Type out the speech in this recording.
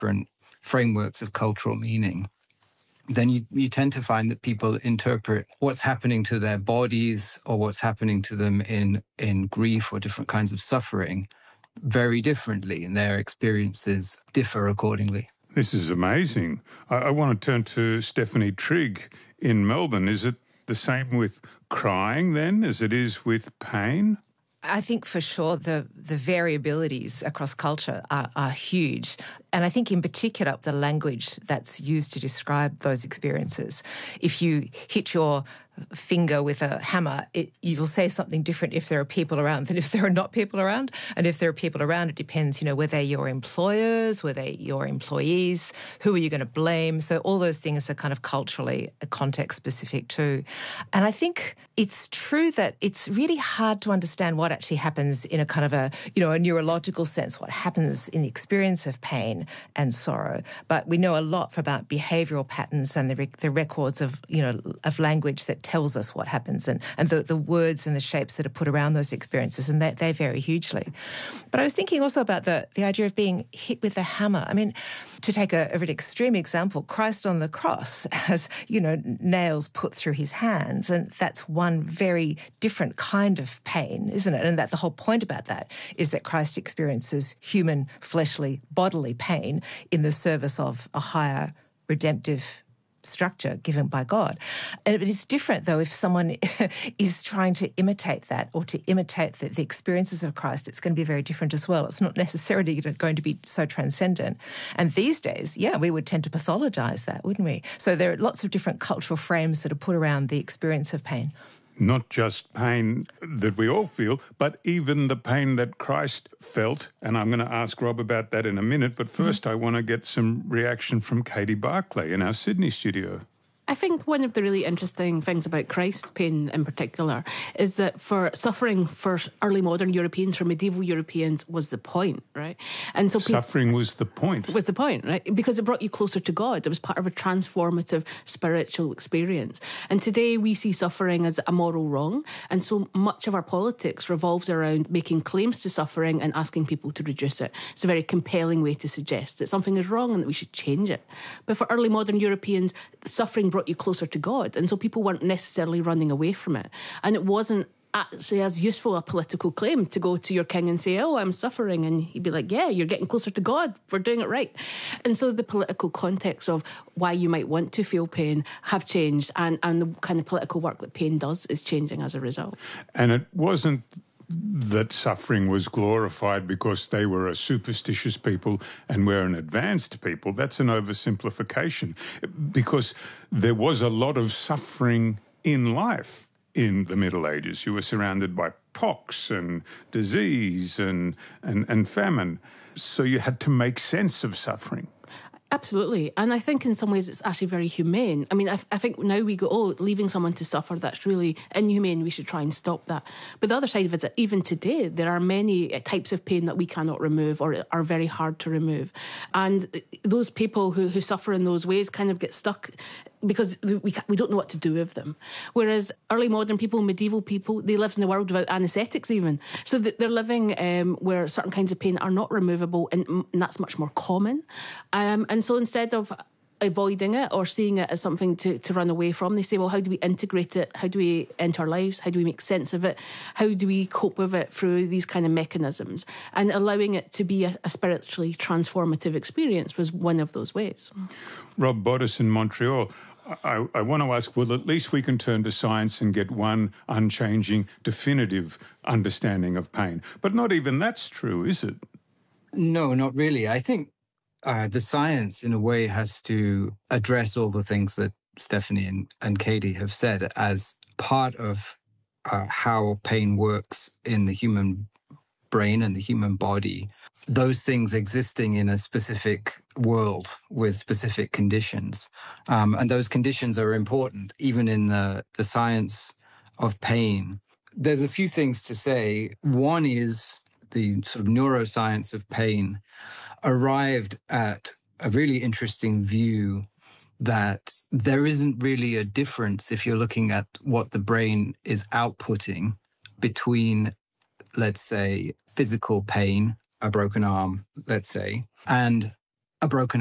different frameworks of cultural meaning, then you tend to find that people interpret what's happening to their bodies or what's happening to them in grief or different kinds of suffering very differently, and their experiences differ accordingly. This is amazing. I want to turn to Stephanie Trigg in Melbourne. Is it the same with crying then as it is with pain? I think for sure the variabilities across culture are huge. And I think in particular the language that's used to describe those experiences. If you hit your finger with a hammer, you'll say something different if there are people around than if there are not people around. And if there are people around, it depends, were they your employers, were they your employees, who are you going to blame? So all those things are kind of culturally context specific too. And I think it's true that it's really hard to understand what actually happens in a kind of a neurological sense, what happens in the experience of pain and sorrow. But we know a lot about behavioural patterns and the records of language that tells us what happens and the words and the shapes that are put around those experiences, and they vary hugely. But I was thinking also about the idea of being hit with a hammer. I mean, to take a very extreme example, Christ on the cross has, nails put through his hands, and that's one very different kind of pain, isn't it? And that the whole point about that is that Christ experiences human, fleshly, bodily pain in the service of a higher redemptive structure given by God. And it is different, though, if someone is trying to imitate that or to imitate the experiences of Christ, it's going to be very different as well. It's not necessarily going to be so transcendent. And these days, we would tend to pathologize that, wouldn't we? So there are lots of different cultural frames that are put around the experience of pain. Not just pain that we all feel, but even the pain that Christ felt. And I'm going to ask Rob about that in a minute. But first, I want to get some reaction from Katie Barclay in our Sydney studio. I think one of the really interesting things about Christ's pain in particular is that for suffering for early modern Europeans, for medieval Europeans, was the point, right? And so suffering was the point. Was the point, right? Because it brought you closer to God. It was part of a transformative spiritual experience. And today we see suffering as a moral wrong. And so much of our politics revolves around making claims to suffering and asking people to reduce it. It's a very compelling way to suggest that something is wrong and that we should change it. But for early modern Europeans, suffering brought you closer to God, and so people weren't necessarily running away from it. And it wasn't actually as useful a political claim to go to your king and say, oh, I'm suffering, and he'd be like, yeah, you're getting closer to God, we're doing it right. And so the political context of why you might want to feel pain have changed, and the kind of political work that pain does is changing as a result. And it wasn't that suffering was glorified because they were a superstitious people and we're an advanced people. That's an oversimplification, because there was a lot of suffering in life in the Middle Ages. You were surrounded by pox and disease and famine. So you had to make sense of suffering. Absolutely. And I think in some ways it's actually very humane. I mean, I think now we go, leaving someone to suffer, that's really inhumane. We should try and stop that. But the other side of it is that even today, there are many types of pain that we cannot remove or are very hard to remove. And those people who suffer in those ways kind of get stuck because we don't know what to do with them. Whereas early modern people, medieval people, they lived in a world without anaesthetics even. So they're living where certain kinds of pain are not removable, and that's much more common. And so instead of avoiding it or seeing it as something to run away from, they say, well, how do we integrate it? How do we enter our lives? How do we make sense of it? How do we cope with it through these kind of mechanisms? And allowing it to be a spiritually transformative experience was one of those ways. Rob Bottas in Montreal, I want to ask, well, at least we can turn to science and get one unchanging, definitive understanding of pain. But not even that's true, is it? No, not really. I think the science, in a way, has to address all the things that Stephanie and Katie have said as part of how pain works in the human brain and the human body. Those things existing in a specific world with specific conditions. And those conditions are important, even in the science of pain. There's a few things to say. One is the sort of neuroscience of pain arrived at a really interesting view that there isn't really a difference if you're looking at what the brain is outputting between, let's say, physical pain, a broken arm, let's say, and a broken